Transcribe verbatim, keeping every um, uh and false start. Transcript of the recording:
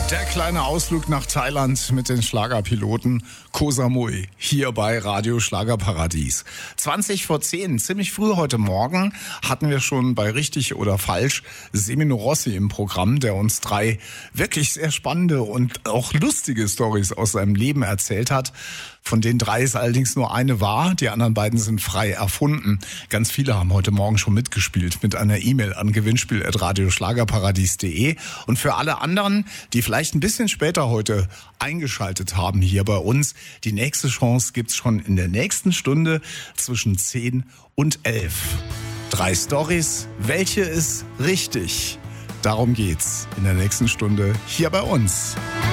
Der kleine Ausflug nach Thailand mit den Schlagerpiloten Koh Samui hier bei Radio Schlagerparadies. zwanzig vor zehn, ziemlich früh heute Morgen, hatten wir schon bei Richtig oder Falsch Semino Rossi im Programm, der uns drei wirklich sehr spannende und auch lustige Storys aus seinem Leben erzählt hat. Von den drei ist allerdings nur eine wahr, die anderen beiden sind frei erfunden. Ganz viele haben heute Morgen schon mitgespielt mit einer E-Mail an gewinnspiel at radioschlagerparadies punkt de. Und für alle anderen, die vielleicht ein bisschen später heute eingeschaltet haben hier bei uns, die nächste Chance gibt's schon in der nächsten Stunde zwischen zehn und elf. Drei Storys, welche ist richtig? Darum geht's in der nächsten Stunde hier bei uns.